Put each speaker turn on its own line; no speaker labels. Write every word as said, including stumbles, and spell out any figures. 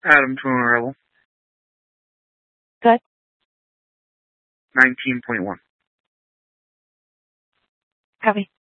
Adam to Rebel.
Good.
nineteen point one.
Copy.